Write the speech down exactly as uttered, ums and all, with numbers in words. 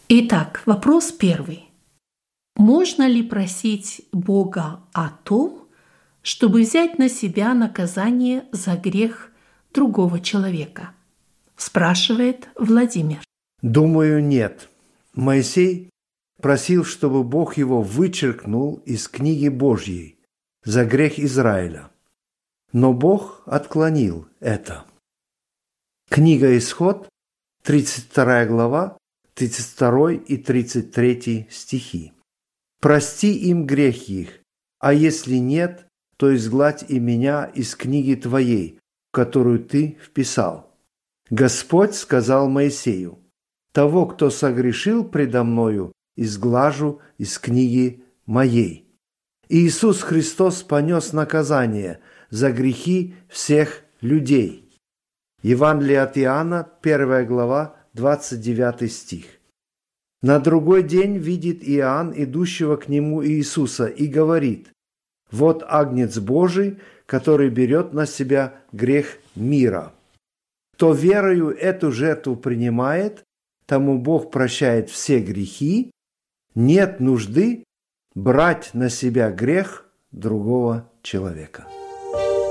Итак, вопрос первый. Можно ли просить Бога о том, чтобы взять на себя наказание за грех другого человека? Спрашивает Владимир. Думаю, нет. Моисей просил, чтобы Бог его вычеркнул из книги Божьей за грех Израиля. Но Бог отклонил это. Книга Исход, тридцать вторая глава, тридцать второй и тридцать третий стихи. «Прости им грех их, а если нет, то изгладь и меня из книги твоей, в которую ты вписал. Господь сказал Моисею: того, кто согрешил предо мною, изглажу из книги моей». Иисус Христос понес наказание за грехи всех людей. Евангелие от Иоанна, первая глава, двадцать девятый стих. На другой день видит Иоанн идущего к нему Иисуса и говорит: «Вот Агнец Божий, который берет на себя грех мира. Кто верою эту жертву принимает, тому Бог прощает все грехи, нет нужды брать на себя грех другого человека».